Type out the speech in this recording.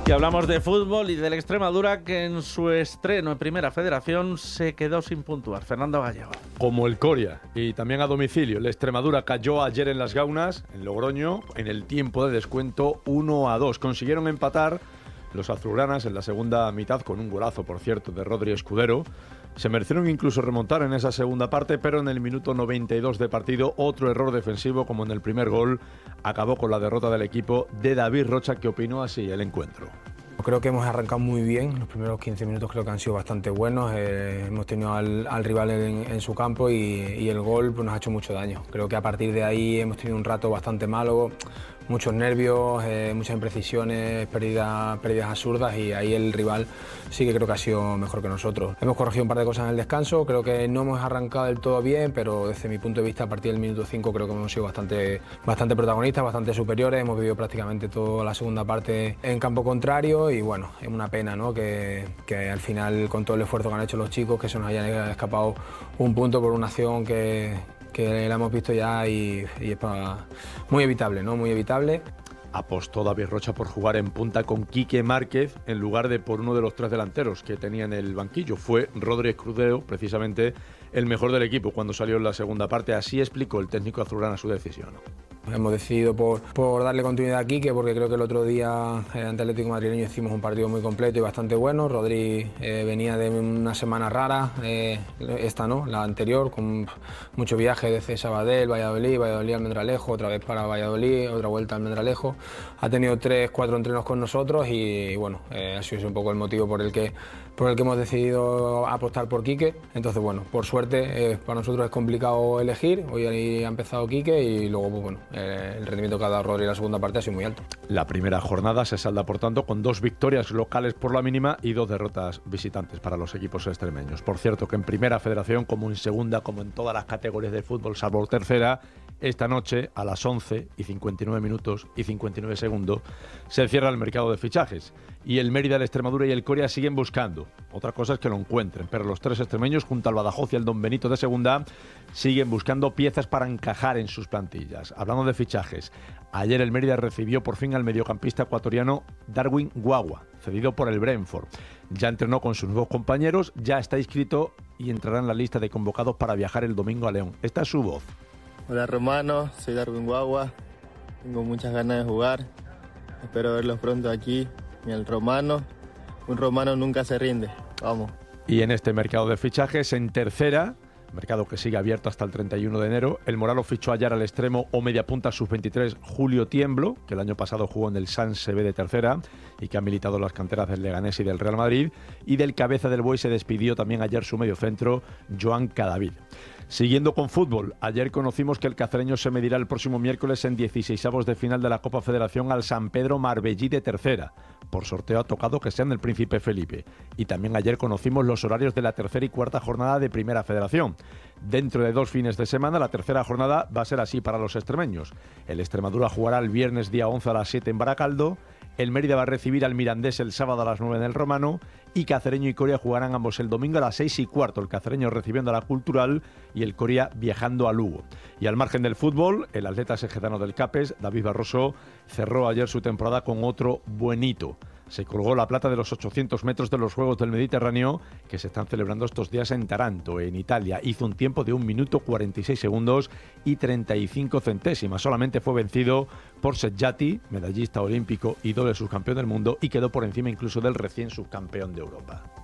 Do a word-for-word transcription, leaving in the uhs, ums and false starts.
Y hablamos de fútbol y del Extremadura, que en su estreno en Primera Federación se quedó sin puntuar. Fernando Gallego. Como el Coria, y también a domicilio. El Extremadura cayó ayer en Las Gaunas, en Logroño, en el tiempo de descuento uno a dos. Consiguieron empatar los azulgranas en la segunda mitad con un golazo, por cierto, de Rodri Escudero. Se merecieron incluso remontar en esa segunda parte, pero en el minuto noventa y dos de partido, otro error defensivo como en el primer gol, acabó con la derrota del equipo de David Rocha, que opinó así el encuentro. Creo que hemos arrancado muy bien, los primeros quince minutos creo que han sido bastante buenos, eh, hemos tenido al, al rival en, en su campo y, y el gol pues, nos ha hecho mucho daño. Creo que a partir de ahí hemos tenido un rato bastante malo, muchos nervios, eh, muchas imprecisiones, pérdidas, pérdidas absurdas y ahí el rival sí que creo que ha sido mejor que nosotros. Hemos corregido un par de cosas en el descanso, creo que no hemos arrancado del todo bien, pero desde mi punto de vista a partir del minuto cinco creo que hemos sido bastante, bastante protagonistas, bastante superiores, hemos vivido prácticamente toda la segunda parte en campo contrario y bueno, es una pena, ¿no? que, que al final con todo el esfuerzo que han hecho los chicos que se nos haya escapado un punto por una acción que que la hemos visto ya y, y es para, muy evitable, ¿no? Muy evitable. Apostó David Rocha por jugar en punta con Quique Márquez en lugar de por uno de los tres delanteros que tenía en el banquillo. Fue Rodri Escudero, precisamente el mejor del equipo cuando salió en la segunda parte. Así explicó el técnico azulgrana su decisión. Hemos decidido por, por darle continuidad a Quique porque creo que el otro día eh, ante Atlético Madrileño hicimos un partido muy completo y bastante bueno. Rodri eh, venía de una semana rara, eh, esta no, la anterior, con mucho viaje desde Sabadell, Valladolid, Valladolid, Almendralejo, otra vez para Valladolid, otra vuelta a Almendralejo. Ha tenido tres, cuatro entrenos con nosotros y, y bueno, eh, ha sido un poco el motivo por el que, por el que hemos decidido apostar por Quique. Entonces bueno, por suerte eh, para nosotros es complicado elegir, hoy ha empezado Quique y luego pues bueno, el rendimiento que ha dado Rodri en la segunda parte ha sido muy alto. La primera jornada se salda, por tanto, con dos victorias locales por la mínima y dos derrotas visitantes para los equipos extremeños. Por cierto, que en Primera Federación, como en Segunda, como en todas las categorías de fútbol, salvo Tercera, esta noche a las once y cincuenta y nueve minutos y cincuenta y nueve segundos se cierra el mercado de fichajes. Y el Mérida, el Extremadura y el Coria siguen buscando. Otra cosa es que lo encuentren, pero los tres extremeños, junto al Badajoz y al Don Benito de Segunda, siguen buscando piezas para encajar en sus plantillas. Hablando de fichajes, ayer el Mérida recibió por fin al mediocampista ecuatoriano Darwin Guagua, cedido por el Brentford. Ya entrenó con sus nuevos compañeros, ya está inscrito y entrará en la lista de convocados para viajar el domingo a León. Esta es su voz. Hola Romano, soy Darwin Guagua, tengo muchas ganas de jugar, espero verlos pronto aquí en el Romano. Un romano nunca se rinde, vamos. Y en este mercado de fichajes, en Tercera, mercado que sigue abierto hasta el treinta y uno de enero, el Moralo fichó ayer al extremo o mediapunta sub veintitrés Julio Tiemblo, que el año pasado jugó en el Sanse B de Tercera y que ha militado en las canteras del Leganés y del Real Madrid, y del cabeza del Buey se despidió también ayer su mediocentro Joan Cadavid. Siguiendo con fútbol, ayer conocimos que el cacereño se medirá el próximo miércoles en dieciseisavos de final de la Copa Federación al San Pedro Marbellí de Tercera. Por sorteo ha tocado que sean el Príncipe Felipe. Y también ayer conocimos los horarios de la tercera y cuarta jornada de Primera Federación. Dentro de dos fines de semana, la tercera jornada va a ser así para los extremeños. El Extremadura jugará el viernes día once a las siete en Baracaldo. El Mérida va a recibir al Mirandés el sábado a las nueve en el Romano y Cacereño y Coria jugarán ambos el domingo a las seis y cuarto, el Cacereño recibiendo a la Cultural y el Coria viajando a Lugo. Y al margen del fútbol, el atleta sejezano del CAPES, David Barroso, cerró ayer su temporada con otro buen hito. Se colgó la plata de los ochocientos metros de los Juegos del Mediterráneo que se están celebrando estos días en Taranto, en Italia. Hizo un tiempo de un minuto cuarenta y seis segundos y treinta y cinco centésimas. Solamente fue vencido por Sedjati, medallista olímpico y doble subcampeón del mundo, y quedó por encima incluso del recién subcampeón de Europa.